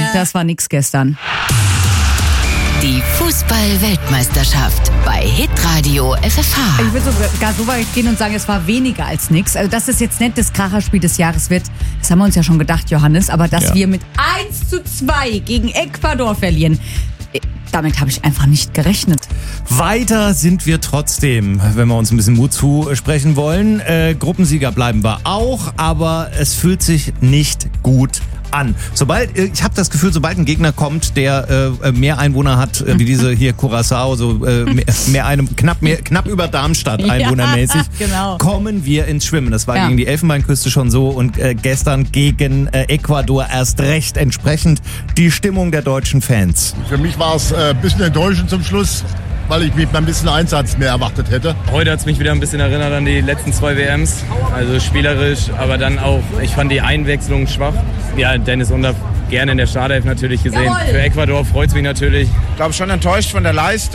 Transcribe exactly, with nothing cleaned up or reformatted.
das war nix gestern. Die Fußball-Weltmeisterschaft bei Hitradio F F H. Ich würde sogar so weit gehen und sagen, es war weniger als nix. Also, dass es jetzt nicht das Kracherspiel des Jahres wird, das haben wir uns ja schon gedacht, Johannes. Aber dass ja. wir mit eins zu zwei gegen Ecuador verlieren, damit habe ich einfach nicht gerechnet. Weiter sind wir trotzdem, wenn wir uns ein bisschen Mut zusprechen wollen. Äh, Gruppensieger bleiben wir auch, aber es fühlt sich nicht gut an. Sobald, ich habe das Gefühl, sobald ein Gegner kommt, der äh, mehr Einwohner hat, äh, wie diese hier Curaçao, so äh, mehr, mehr einem, knapp, mehr, knapp über Darmstadt einwohnermäßig, ja, genau. kommen wir ins Schwimmen. Das war ja. gegen die Elfenbeinküste schon so und äh, gestern gegen äh, Ecuador erst recht entsprechend die Stimmung der deutschen Fans. Für mich war es äh, ein bisschen enttäuschend zum Schluss, weil ich mich ein bisschen Einsatz mehr erwartet hätte. Heute hat es mich wieder ein bisschen erinnert an die letzten zwei W Ms. Also spielerisch, aber dann auch, ich fand die Einwechslung schwach. Ja, Dennis Undaff gerne in der Startelf natürlich gesehen. Jawohl. Für Ecuador freut es mich natürlich. Ich glaube schon enttäuscht von der Leistung.